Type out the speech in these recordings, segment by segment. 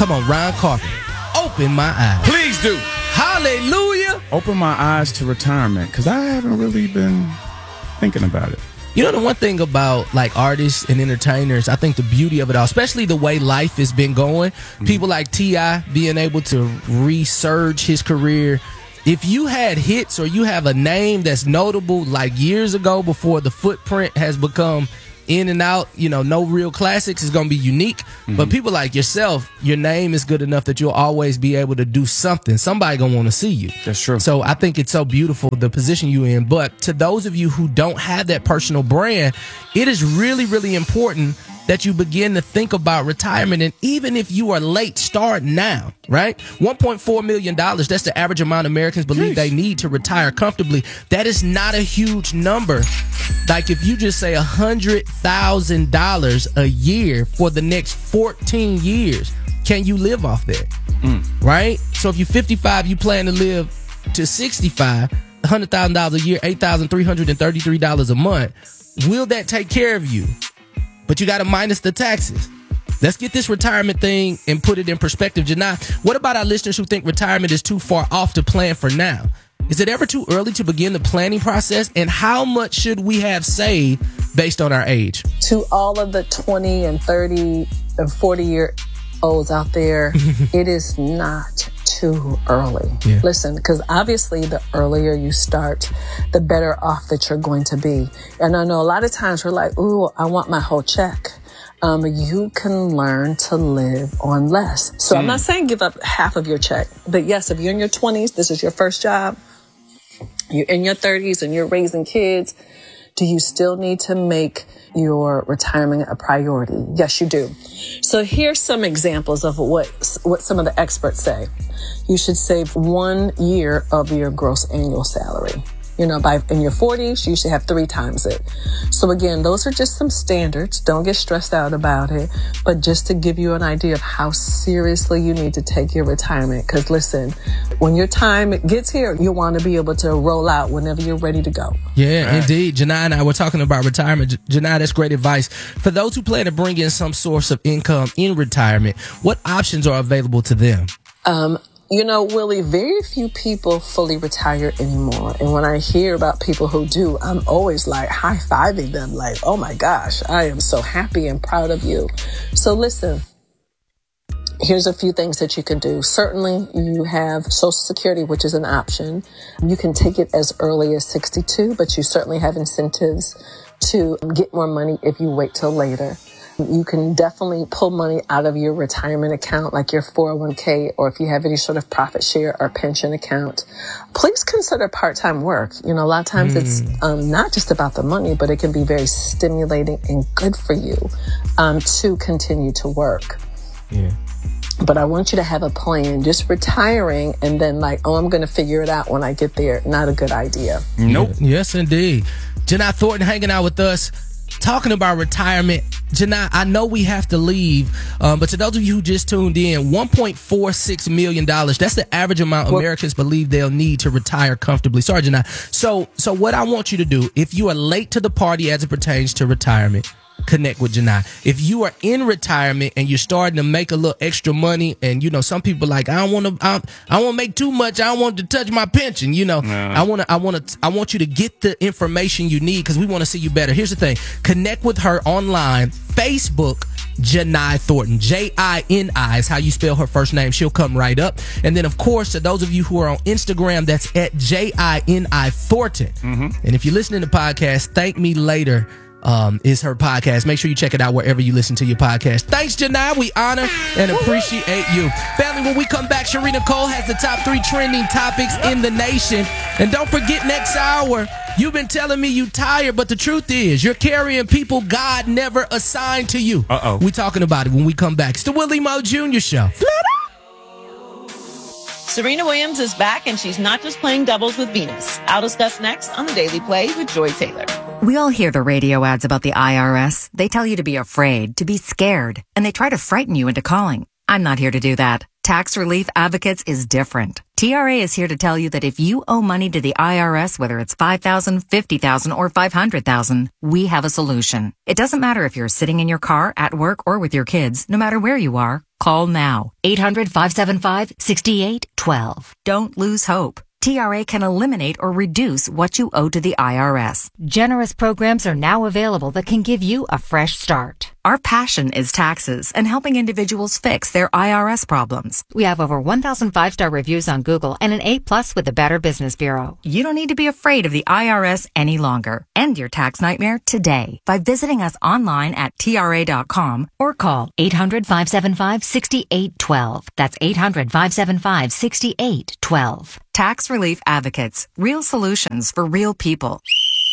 Come on, Ron Carpenter. Open my eyes. Please do. Hallelujah. Open my eyes to retirement, because I haven't really been thinking about it. You know, the one thing about like artists and entertainers, I think the beauty of it all, especially the way life has been going, people like T.I. being able to resurge his career. If you had hits or you have a name that's notable like years ago before the footprint has become in and out, you know, no real classics, is going to be unique. But people like yourself, your name is good enough that you'll always be able to do something. Somebody going to want to see you. That's true. So I think it's so beautiful, the position you in. But to those of you who don't have that personal brand, it is really, really important that you begin to think about retirement. And even if you are late, start now, right? $1.4 million, that's the average amount Americans believe they need to retire comfortably. That is not a huge number. Like if you just say $100,000 a year for the next 14 years, can you live off that? Right? So if you're 55, you plan to live to 65, $100,000 a year, $8,333 a month. Will that take care of you? But you got to minus the taxes. Let's get this retirement thing and put it in perspective. Janai, what about our listeners who think retirement is too far off to plan for now? Is it ever too early to begin the planning process? And how much should we have saved based on our age? To all of the 20 and 30 and 40-year-olds out there, it is not too early. Yeah. Listen, because obviously the earlier you start, the better off that you're going to be. And I know a lot of times we're like, ooh, I want my whole check. You can learn to live on less. So I'm not saying give up half of your check. But yes, if you're in your 20s, this is your first job. You're in your 30s and you're raising kids. Do you still need to make your retirement a priority? Yes, you do. So here's some examples of what some of the experts say. You should save 1 year of your gross annual salary. You know, in your 40s, you should have 3 times it. So again, those are just some standards. Don't get stressed out about it. But just to give you an idea of how seriously you need to take your retirement. Because listen, when your time gets here, you want to be able to roll out whenever you're ready to go. Yeah, indeed. Janai and I were talking about retirement. Janai, that's great advice. For those who plan to bring in some source of income in retirement, what options are available to them? You know, Willie, very few people fully retire anymore. And when I hear about people who do, I'm always like high-fiving them like, oh my gosh, I am so happy and proud of you. So listen, here's a few things that you can do. Certainly, you have Social Security, which is an option. You can take it as early as 62, but you certainly have incentives to get more money if you wait till later. You can definitely pull money out of your retirement account, like your 401k, or if you have any sort of profit share or pension account. Please consider part-time work. You know, a lot of times it's not just about the money, but it can be very stimulating and good for you to continue to work. Yeah. But I want you to have a plan. Just retiring and then like, oh, I'm going to figure it out when I get there. Not a good idea. Nope. Yeah. Yes, indeed. Janai Thornton hanging out with us, talking about retirement. Janai, I know we have to leave, but to those of you who just tuned in, $1.46 million, that's the average amount Americans believe they'll need to retire comfortably. Sorry, Janai. So what I want you to do, if you are late to the party as it pertains to retirement, connect with Janai. If you are in retirement and you're starting to make a little extra money, and you know some people like, I want to make too much. I don't want to touch my pension. You know, I want you to get the information you need because we want to see you better. Here's the thing: connect with her online, Facebook. Janai Thornton, Jini is how you spell her first name. She'll come right up. And then, of course, to those of you who are on Instagram, that's at Jini Thornton. And if you're listening to podcasts, Thank Me Later is her podcast. Make sure you check it out wherever you listen to your podcast. Thanks, Janai. We honor and appreciate you. Family, when we come back, Sharina Cole has the top 3 trending topics in the nation. And don't forget, next hour, you've been telling me you tired, but the truth is you're carrying people God never assigned to you. We talking about it when we come back. It's the Willie Moe Jr. Show. Serena Williams is back, and she's not just playing doubles with Venus. I'll discuss next on The Daily Play with Joy Taylor. We all hear the radio ads about the IRS. They tell you to be afraid, to be scared, and they try to frighten you into calling. I'm not here to do that. Tax Relief Advocates is different. TRA is here to tell you that if you owe money to the IRS, whether it's $5,000, $50,000, or $500,000, we have a solution. It doesn't matter if you're sitting in your car, at work, or with your kids. No matter where you are, Call now. 800-575-6812. Don't lose hope. TRA can eliminate or reduce what you owe to the IRS. Generous programs are now available that can give you a fresh start. Our passion is taxes and helping individuals fix their IRS problems. We have over 1,000 5-star reviews on Google and an A+ with the Better Business Bureau. You don't need to be afraid of the IRS any longer. End your tax nightmare today by visiting us online at TRA.com or call 800-575-6812. That's 800-575-6812. Tax Relief Advocates. Real solutions for real people.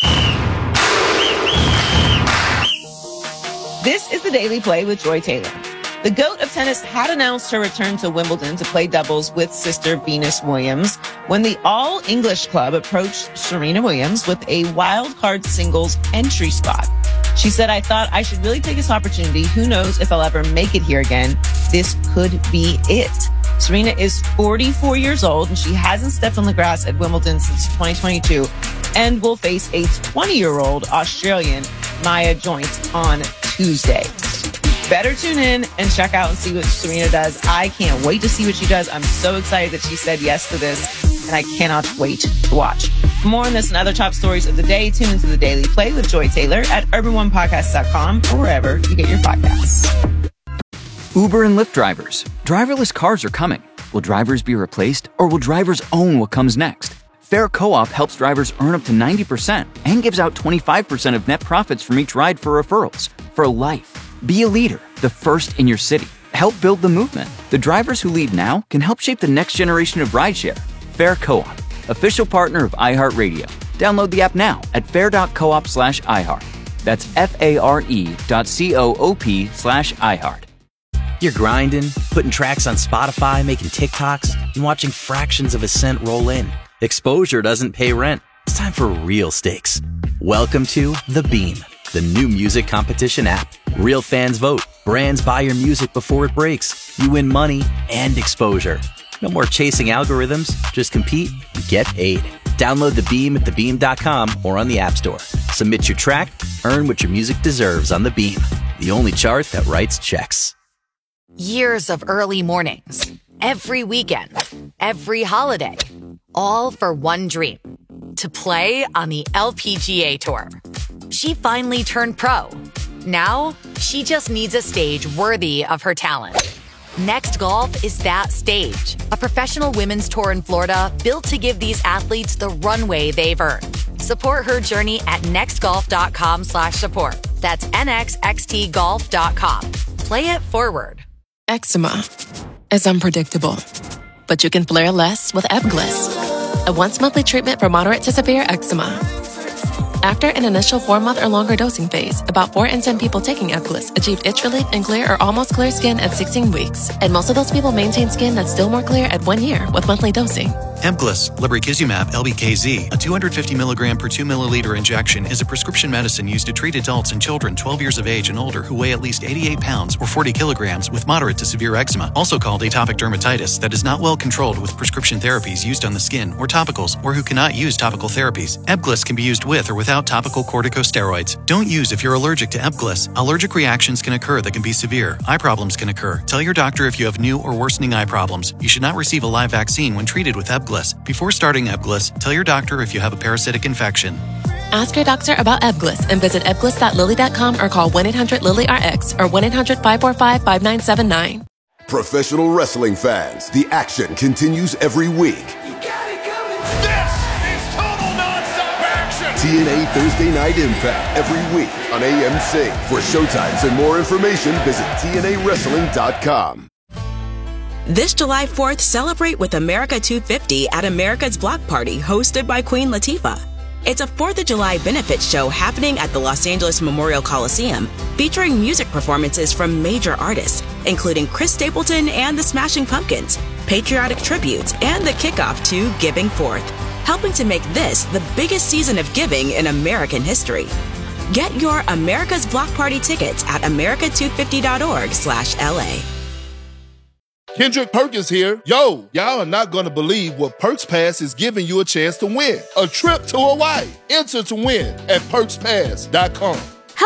This is the Daily Play with Joy Taylor. The GOAT of tennis had announced her return to Wimbledon to play doubles with sister Venus Williams when the All-English Club approached Serena Williams with a wildcard singles entry spot. She said, "I thought I should really take this opportunity. Who knows if I'll ever make it here again? This could be it." Serena is 44 years old and she hasn't stepped on the grass at Wimbledon since 2022 and will face a 20-year-old Australian, Maya Joyce, on Tuesday. Better tune in and check out and see what Serena does. I can't wait to see what she does. I'm so excited that she said yes to this, and I cannot wait to watch. For more on this and other top stories of the day, tune into the Daily Play with Joy Taylur at UrbanOnePodcast.com or wherever you get your podcasts. Uber and Lyft drivers. Driverless cars are coming. Will drivers be replaced, or will drivers own what comes next? Fair Co-op helps drivers earn up to 90% and gives out 25% of net profits from each ride for referrals. For life. Be a leader, the first in your city. Help build the movement. The drivers who lead now can help shape the next generation of rideshare. Fair Co-op, official partner of iHeartRadio. Download the app now at fair.coop/iHeart. That's FARE.coop/iHeart. You're grinding, putting tracks on Spotify, making TikToks, and watching fractions of a cent roll in. Exposure doesn't pay rent. It's time for real stakes. Welcome to The Beam, the new music competition app. Real fans vote. Brands buy your music before it breaks. You win money and exposure. No more chasing algorithms. Just compete and get paid. Download The Beam at thebeam.com or on the App Store. Submit your track. Earn what your music deserves on The Beam, the only chart that writes checks. Years of early mornings, every weekend, every holiday, all for one dream, to play on the LPGA Tour. She finally turned pro. Now, she just needs a stage worthy of her talent. Next Golf is that stage, a professional women's tour in Florida built to give these athletes the runway they've earned. Support her journey at nextgolf.com/support. That's nxxtgolf.com. Play it forward. Eczema is unpredictable, but you can flare less with Ebglyss, a once-monthly treatment for moderate to severe eczema. After an initial 4-month or longer dosing phase, about 4 in 10 people taking Ebglyss achieved itch relief and clear or almost clear skin at 16 weeks. And most of those people maintain skin that's still more clear at 1 year with monthly dosing. Ebglyss, lebrikizumab LBKZ, a 250 milligram per 2 milliliter injection, is a prescription medicine used to treat adults and children 12 years of age and older who weigh at least 88 pounds or 40 kilograms with moderate to severe eczema, also called atopic dermatitis, that is not well controlled with prescription therapies used on the skin or topicals, or who cannot use topical therapies. Ebglyss can be used with or without topical corticosteroids. Don't use if you're allergic to Ebglyss. Allergic reactions can occur that can be severe. Eye problems can occur. Tell your doctor if you have new or worsening eye problems. You should not receive a live vaccine when treated with Ebglyss. Before starting Ebglyss, tell your doctor if you have a parasitic infection. Ask your doctor about Ebglyss and visit ebglyss.lilly.com or call 1-800-LILY-RX or 1-800-545-5979. Professional wrestling fans, the action continues every week. This is total nonstop action! TNA Thursday Night Impact every week on AMC. For showtimes and more information, visit TNAWrestling.com. This July 4th, celebrate with America 250 at America's Block Party, hosted by Queen Latifah. It's a 4th of July benefit show happening at the Los Angeles Memorial Coliseum, featuring music performances from major artists, including Chris Stapleton and the Smashing Pumpkins, patriotic tributes, and the kickoff to Giving Forth, helping to make this the biggest season of giving in American history. Get your America's Block Party tickets at america250.org/LA. Kendrick Perkins here. Yo, y'all are not going to believe what Perks Pass is giving you a chance to win. A trip to Hawaii. Enter to win at PerksPass.com.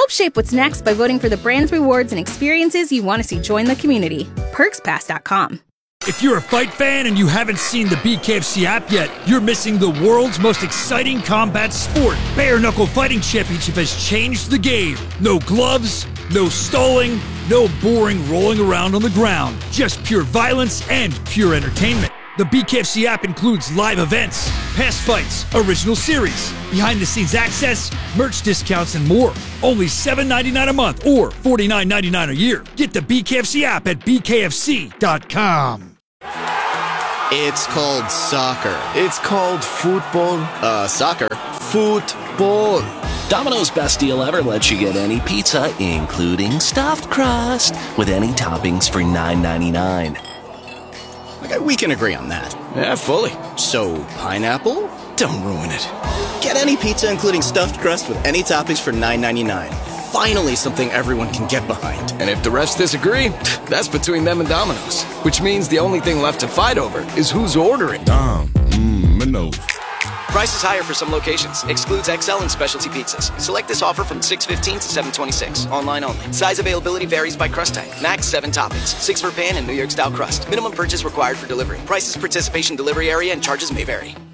Help shape what's next by voting for the brands, rewards, and experiences you want to see join the community. PerksPass.com. If you're a fight fan and you haven't seen the BKFC app yet, you're missing the world's most exciting combat sport. Bare Knuckle Fighting Championship has changed the game. No gloves, no stalling, no boring rolling around on the ground. Just pure violence and pure entertainment. The BKFC app includes live events, past fights, original series, behind-the-scenes access, merch discounts, and more. Only $7.99 a month or $49.99 a year. Get the BKFC app at bkfc.com. It's called soccer. It's called football. Soccer. Football. Domino's Best Deal Ever lets you get any pizza, including stuffed crust, with any toppings for $9.99. Okay, we can agree on that. Yeah, fully. So, pineapple? Don't ruin it. Get any pizza, including stuffed crust, with any toppings for $9.99. Finally, something everyone can get behind. And if the refs disagree, that's between them and Domino's. Which means the only thing left to fight over is who's ordering. Domino's. Price is higher for some locations. Excludes XL and specialty pizzas. Select this offer from 6/15 to 7/26. Online only. Size availability varies by crust type. Max 7 toppings. 6 for pan and New York style crust. Minimum purchase required for delivery. Prices, participation, delivery area, and charges may vary.